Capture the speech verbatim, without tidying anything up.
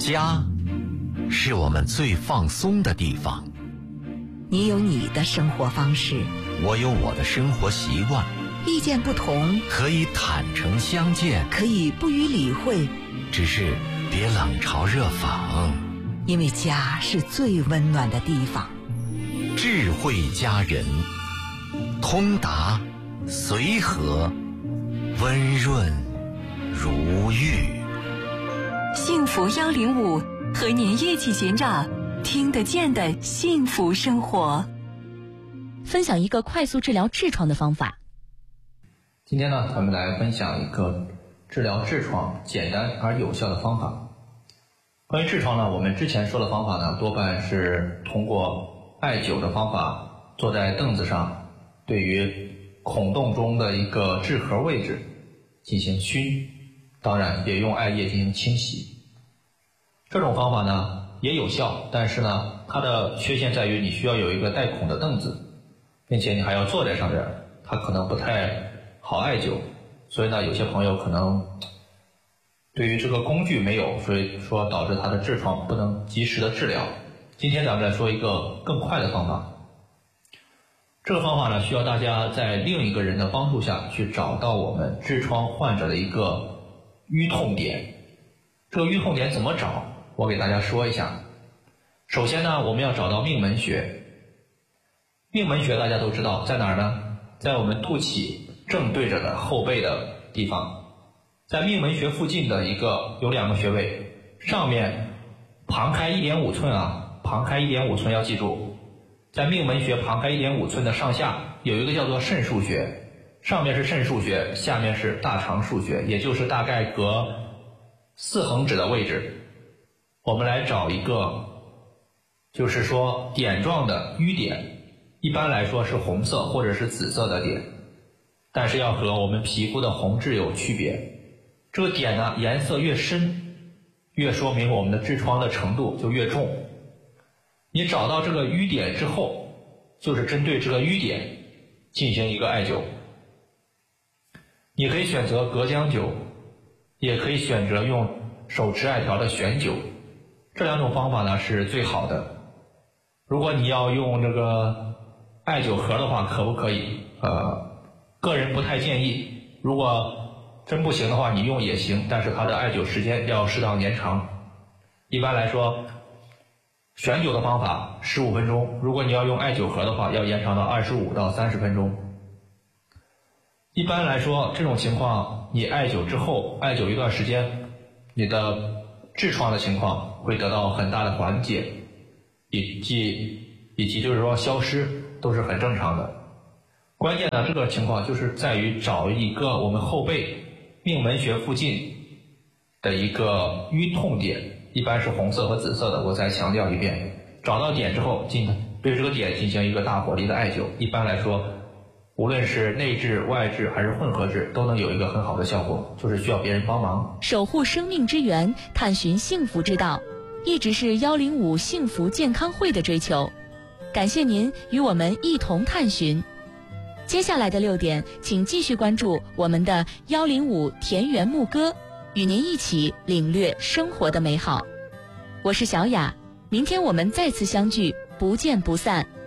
家是我们最放松的地方。 你有你的生活方式， 我有我的生活习惯。 意见不同， 可以坦诚相见， 可以不予理会， 只是别冷嘲热讽。 因为家是最温暖的地方。 智慧佳人，通达随和，温润如玉。 幸福幺零五，和您一起寻找听得见的幸福生活。 分享一个快速治疗痔疮的方法。 今天呢，咱们来分享一个治疗痔疮简单而有效的方法。关于痔疮呢，我们之前说的方法呢，多半是通过艾灸的方法，坐在凳子上，对于孔洞中的一个痔核位置进行熏，当然也用艾叶进行清洗。这种方法呢也有效，但是呢，它的缺陷在于你需要有一个带孔的凳子，并且你还要坐在上面，它可能不太好艾灸，所以呢，有些朋友可能对于这个工具没有，所以说导致他的痔疮不能及时的治疗。今天咱们来说一个更快的方法。这个方法呢，需要大家在另一个人的帮助下去找到我们痔疮患者的一个瘀痛点。这个瘀痛点怎么找？我给大家说一下。首先呢，我们要找到命门穴。命门穴大家都知道在哪儿呢？在我们肚脐正对着的后背的地方，在命门穴附近的一个有两个穴位，上面旁开 一点五 寸啊，旁开 一点五 寸要记住，在命门穴旁开 一点五 寸的上下有一个叫做肾腧穴，上面是肾腧穴，下面是大肠腧穴，也就是大概隔四横指的位置。我们来找一个就是说点状的瘀点，一般来说是红色或者是紫色的点，但是要和我们皮肤的红痣有区别。这个点呢，颜色越深，越说明我们的痔疮的程度就越重。你找到这个瘀点之后，就是针对这个瘀点进行一个艾灸。你可以选择隔姜灸，也可以选择用手持艾条的悬灸，这两种方法呢是最好的。如果你要用这个艾灸盒的话，可不可以？呃，个人不太建议。如果真不行的话，你用也行，但是它的艾灸时间要适当延长。一般来说，悬灸的方法十五分钟，如果你要用艾灸盒的话，要延长到二十五到三十分钟。一般来说，这种情况你艾灸之后，艾灸一段时间，你的痔疮的情况会得到很大的缓解，以及以及就是说消失都是很正常的。关键呢，这个情况就是在于找一个我们后背命门穴附近的一个瘀痛点，一般是红色和紫色的，我再强调一遍。找到点之后，进对这个点进行一个大火力的艾灸，一般来说，无论是内痔、外痔还是混合痔，都能有一个很好的效果，就是需要别人帮忙。 守护生命之源，探寻幸福之道，一直是幺零五幸福健康会的追求。感谢您与我们一同探寻。接下来的六点，请继续关注我们的幺零五田园牧歌，与您一起领略生活的美好。我是小雅，明天我们再次相聚，不见不散。